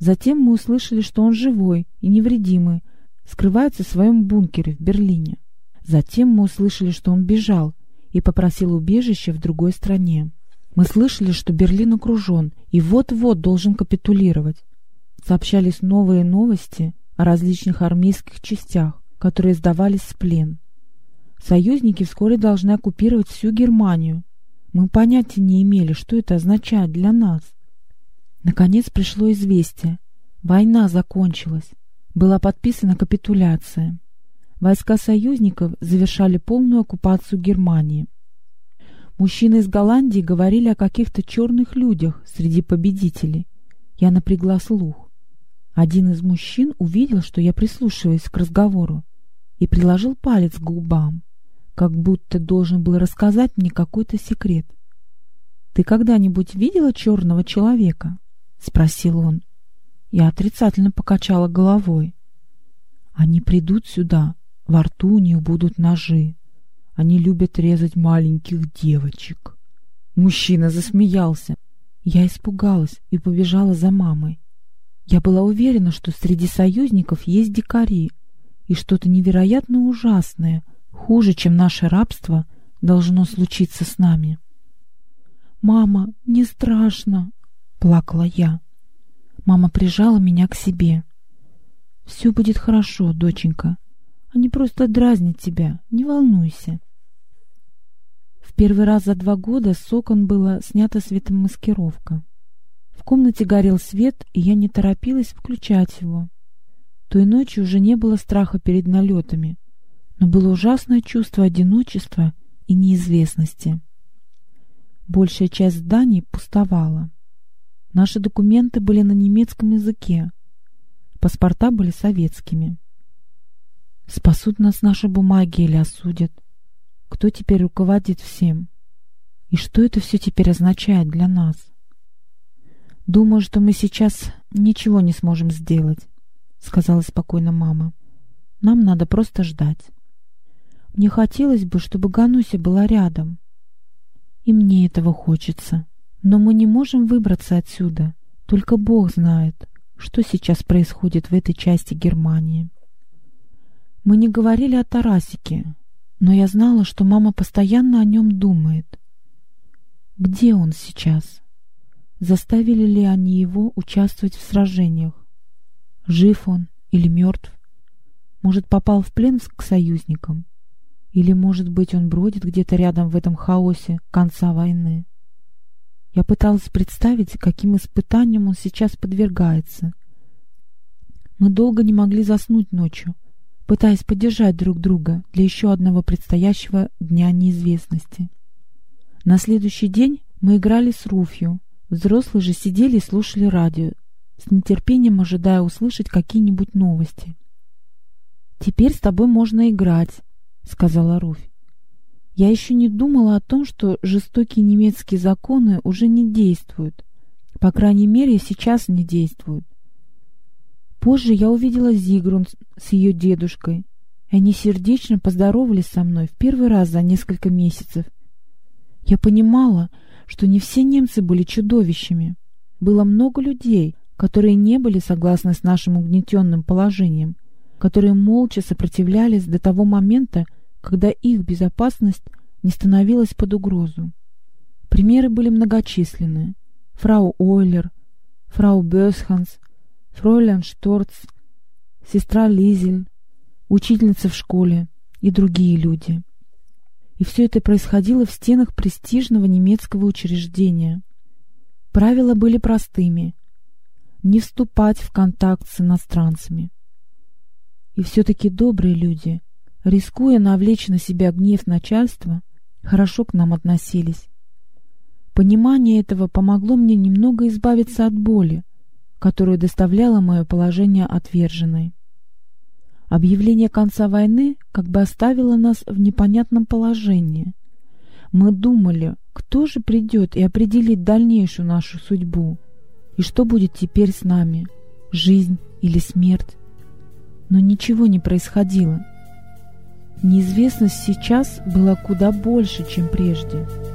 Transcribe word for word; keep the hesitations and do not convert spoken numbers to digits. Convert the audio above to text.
Затем мы услышали, что он живой и невредимый, скрывается в своем бункере в Берлине. Затем мы услышали, что он бежал и попросил убежище в другой стране. Мы слышали, что Берлин окружен и вот-вот должен капитулировать. Сообщались новые новости о различных армейских частях, которые сдавались в плен. Союзники вскоре должны оккупировать всю Германию. Мы понятия не имели, что это означает для нас. Наконец пришло известие. Война закончилась. Была подписана капитуляция. Войска союзников завершали полную оккупацию Германии. Мужчины из Голландии говорили о каких-то черных людях среди победителей. Я напрягла слух. Один из мужчин увидел, что я прислушиваюсь к разговору, и приложил палец к губам, как будто должен был рассказать мне какой-то секрет. «Ты когда-нибудь видела черного человека?» — спросил он. Я отрицательно покачала головой. «Они придут сюда, во рту у них будут ножи. Они любят резать маленьких девочек». Мужчина засмеялся. Я испугалась и побежала за мамой. Я была уверена, что среди союзников есть дикари, и что-то невероятно ужасное, хуже, чем наше рабство, должно случиться с нами. «Мама, мне страшно!» — плакала я. Мама прижала меня к себе. «Все будет хорошо, доченька. Они просто дразнят тебя, не волнуйся». В первый раз за два года с окон была снята светомаскировка. В комнате горел свет, и я не торопилась включать его. Той ночью уже не было страха перед налетами, но было ужасное чувство одиночества и неизвестности. Большая часть зданий пустовала. Наши документы были на немецком языке, паспорта были советскими. Спасут нас наши бумаги или осудят? Кто теперь руководит всем? И что это все теперь означает для нас? «Думаю, что мы сейчас ничего не сможем сделать», — сказала спокойно мама. «Нам надо просто ждать. Мне хотелось бы, чтобы Гануся была рядом. И мне этого хочется. Но мы не можем выбраться отсюда. Только Бог знает, что сейчас происходит в этой части Германии». Мы не говорили о Тарасике, но я знала, что мама постоянно о нем думает. Где он сейчас? Заставили ли они его участвовать в сражениях? Жив он или мертв? Может, попал в плен к союзникам? Или, может быть, он бродит где-то рядом в этом хаосе конца войны? Я пыталась представить, каким испытаниям он сейчас подвергается. Мы долго не могли заснуть ночью, пытаясь поддержать друг друга для еще одного предстоящего дня неизвестности. На следующий день мы играли с Руфью. Взрослые же сидели и слушали радио, с нетерпением ожидая услышать какие-нибудь новости. «Теперь с тобой можно играть», — сказала Руфь. Я еще не думала о том, что жестокие немецкие законы уже не действуют. По крайней мере, сейчас не действуют. Позже я увидела Зигрун с ее дедушкой, и они сердечно поздоровались со мной в первый раз за несколько месяцев. Я понимала, что не все немцы были чудовищами. Было много людей, которые не были согласны с нашим угнетенным положением, которые молча сопротивлялись до того момента, когда их безопасность не становилась под угрозу. Примеры были многочисленны. Фрау Ойлер, фрау Бёсханс, фройлен Шторц, сестра Лизель, учительница в школе и другие люди. И все это происходило в стенах престижного немецкого учреждения. Правила были простыми: не вступать в контакт с иностранцами. И все-таки добрые люди, рискуя навлечь на себя гнев начальства, хорошо к нам относились. Понимание этого помогло мне немного избавиться от боли, которую доставляло мое положение отверженной. Объявление конца войны как бы оставило нас в непонятном положении. Мы думали, кто же придет и определит дальнейшую нашу судьбу, и что будет теперь с нами, жизнь или смерть. Но ничего не происходило. Неизвестность сейчас была куда больше, чем прежде.